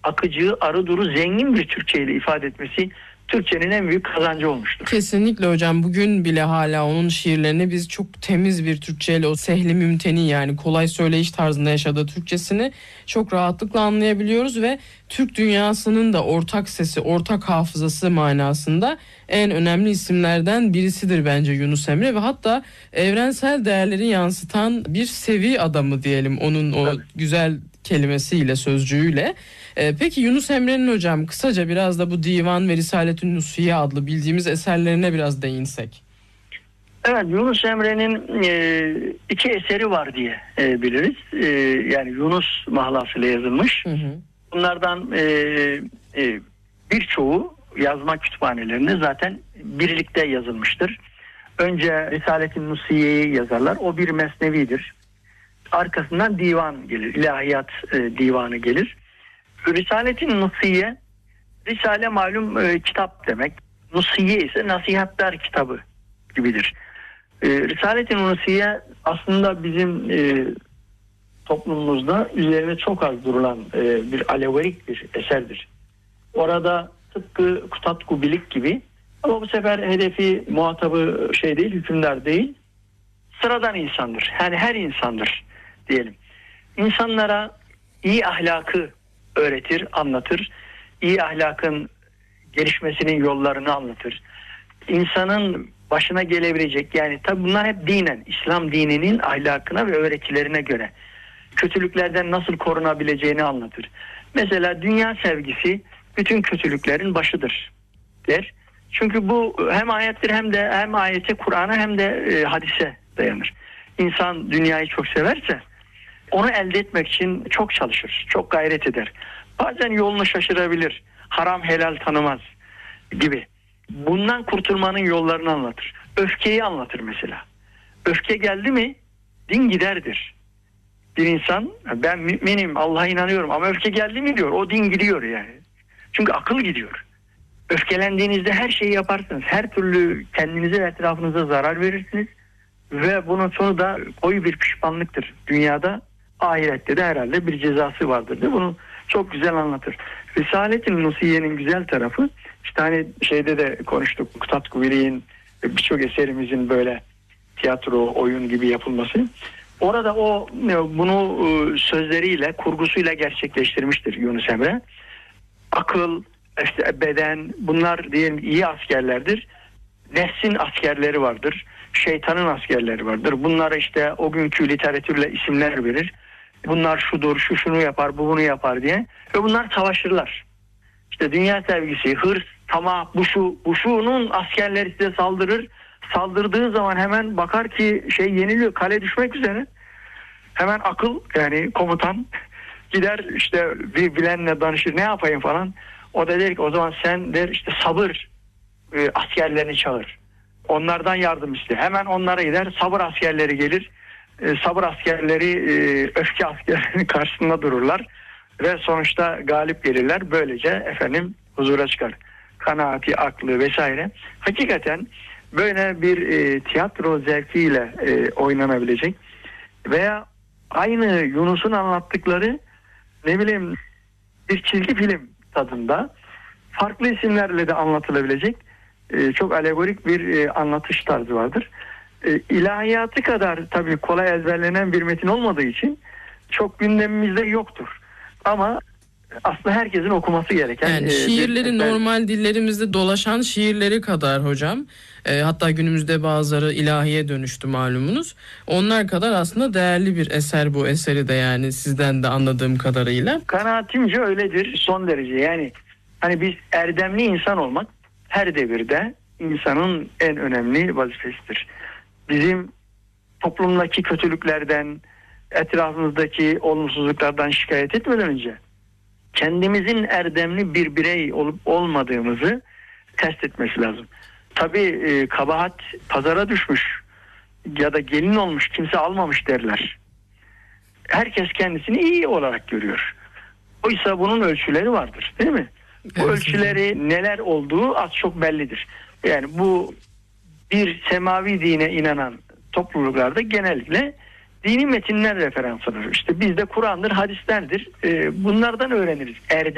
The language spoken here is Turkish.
akıcı, arı duru, zengin bir Türkçe ile ifade etmesi Türkçenin en büyük kazancı olmuştur. Kesinlikle hocam. Bugün bile hala onun şiirlerini biz çok temiz bir Türkçeyle, o sehli mümteni, yani kolay söyleyiş tarzında yaşadığı Türkçesini çok rahatlıkla anlayabiliyoruz ve Türk dünyasının da ortak sesi, ortak hafızası manasında en önemli isimlerden birisidir bence Yunus Emre ve hatta evrensel değerleri yansıtan bir sevi adamı diyelim onun o güzel kelimesiyle, sözcüğüyle. Peki Yunus Emre'nin hocam kısaca biraz da bu Divan ve Risaletün Nusiye adlı bildiğimiz eserlerine biraz değinsek. Evet, Yunus Emre'nin iki eseri var diye biliriz. Yani Yunus mahlasıyla yazılmış. Bunlardan birçoğu yazma kütüphanelerinde zaten birlikte yazılmıştır. Önce Risaletün Nusiye'yi yazarlar. O bir mesnevidir. Arkasından divan gelir. İlahiyat divanı gelir. Risaletün Nusiye, Risale malum kitap demek. Nusiye ise nasihatler kitabı gibidir. Risaletün Nusiye aslında bizim toplumumuzda üzerine çok az durulan bir alegorik bir eserdir. Orada tıpkı Kutatku Bilik gibi, ama bu sefer hedefi, muhatabı değil, hükümdar değil, sıradan insandır. Yani her insandır diyelim. İnsanlara iyi ahlakı öğretir, anlatır. İyi ahlakın gelişmesinin yollarını anlatır. İnsanın başına gelebilecek, yani tabi bunlar hep dinen, İslam dininin ahlakına ve öğretilerine göre kötülüklerden nasıl korunabileceğini anlatır. Mesela dünya sevgisi bütün kötülüklerin başıdır der. Çünkü bu hem ayettir hem ayete, Kur'an'a hem de hadise dayanır. İnsan dünyayı çok severse onu elde etmek için çok çalışır, çok gayret eder. Bazen yolunu şaşırabilir, haram helal tanımaz gibi. Bundan kurtulmanın yollarını anlatır. Öfkeyi anlatır mesela. Öfke geldi mi din giderdir. Bir insan, ben müminim, Allah'a inanıyorum ama öfke geldi mi diyor, o din gidiyor yani. Çünkü akıl gidiyor. Öfkelendiğinizde her şeyi yaparsınız. Her türlü kendinize ve etrafınıza zarar verirsiniz. Ve bunun sonu da koyu bir pişmanlıktır. Dünyada, ahirette de herhalde bir cezası vardır diye bunu çok güzel anlatır. Risaletün Nusiye'nin güzel tarafı, işte hani şeyde de konuştuk, Kutatku Bilik'in birçok eserimizin böyle tiyatro, oyun gibi yapılması. Orada o bunu sözleriyle, kurgusuyla gerçekleştirmiştir Yunus Emre. Akıl, işte beden, bunlar diyelim iyi askerlerdir. Nefsin askerleri vardır. Şeytanın askerleri vardır. Bunlara işte o günkü literatürle isimler verir. Bunlar şudur, şu şunu yapar, bu bunu yapar diye. Ve bunlar savaşırlar. İşte dünya sevgisi, hırs, tamah, bu şunun askerleri size saldırır. Saldırdığı zaman hemen bakar ki yeniliyor, kale düşmek üzere. Hemen akıl, yani komutan gider işte bir bilenle danışır, ne yapayım falan. O da der ki o zaman sen der işte sabır askerlerini çağır. Onlardan yardım iste. Hemen onlara gider, sabır askerleri gelir. Sabır askerleri öfke askerlerinin karşısında dururlar ve sonuçta galip gelirler. Böylece huzura çıkar. Kanaati, aklı vesaire. Hakikaten böyle bir tiyatro zevkiyle oynanabilecek veya aynı Yunus'un anlattıkları bir çizgi film tadında farklı isimlerle de anlatılabilecek çok alegorik bir anlatış tarzı vardır. İlahiyatı kadar tabii kolay ezberlenen bir metin olmadığı için çok gündemimizde yoktur. Ama aslında herkesin okuması gereken. Yani şiirleri normal dillerimizde dolaşan şiirleri kadar hocam. Hatta günümüzde bazıları ilahiye dönüştü malumunuz. Onlar kadar aslında değerli bir eser bu eseri de, yani sizden de anladığım kadarıyla. Kanaatimce öyledir son derece. Yani hani biz erdemli insan olmak her devirde insanın en önemli vazifesidir. Bizim toplumdaki kötülüklerden, etrafımızdaki olumsuzluklardan şikayet etmeden önce kendimizin erdemli bir birey olup olmadığımızı test etmesi lazım. Tabii kabahat pazara düşmüş ya da gelin olmuş, kimse almamış derler. Herkes kendisini iyi olarak görüyor. Oysa bunun ölçüleri vardır, değil mi? Bu ölçüleri neler olduğu az çok bellidir. Yani bu bir semavi dine inanan topluluklarda genellikle dini metinler referans alır. İşte bizde Kur'an'dır, hadislerdir. Bunlardan öğreniriz.